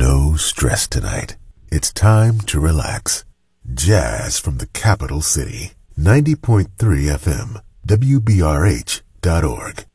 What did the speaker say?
No stress tonight. It's time to relax. Jazz from the capital city. 90.3 FM, WBRH.org.